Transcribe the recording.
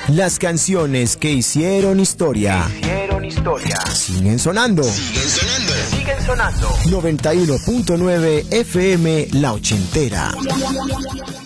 Las canciones que hicieron historia. Siguen sonando. 91.9 FM La Ochentera.